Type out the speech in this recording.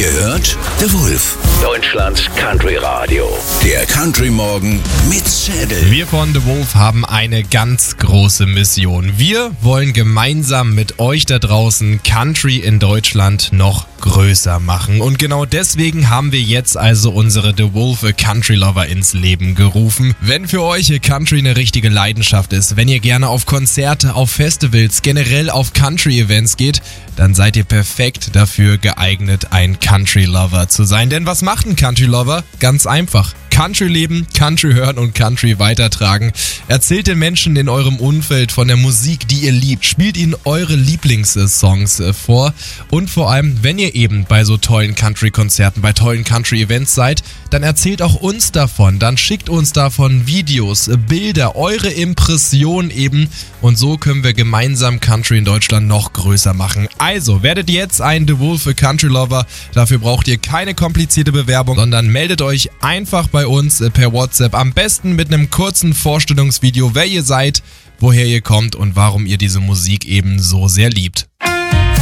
gehört? The Wolf. Deutschlands Country Radio. Der Country Morgen mit Schädel. Wir von The Wolf haben eine ganz große Mission. Wir wollen gemeinsam mit euch da draußen Country in Deutschland noch größer machen. Und genau deswegen haben wir jetzt also unsere The Wolf Country Lover ins Leben gerufen. Wenn für euch Country eine richtige Leidenschaft ist, wenn ihr gerne auf Konzerte, auf Festivals, generell auf Country-Events geht, dann seid ihr perfekt dafür geeignet, ein Country Lover zu sein. Denn was macht ein Country Lover? Ganz einfach. Country leben, Country hören und Country weitertragen. Erzählt den Menschen in eurem Umfeld von der Musik, die ihr liebt. Spielt ihnen eure Lieblingssongs vor. Und vor allem, wenn ihr eben bei so tollen Country-Konzerten, bei tollen Country-Events seid, dann erzählt auch uns davon. Dann schickt uns davon Videos, Bilder, eure Impressionen eben. Und so können wir gemeinsam Country in Deutschland noch größer machen. Also, werdet jetzt ein The Wolf Country Lover. Dafür braucht ihr keine komplizierte Bewerbung, sondern meldet euch einfach bei uns per WhatsApp. Am besten mit einem kurzen Vorstellungsvideo, wer ihr seid, woher ihr kommt und warum ihr diese Musik eben so sehr liebt.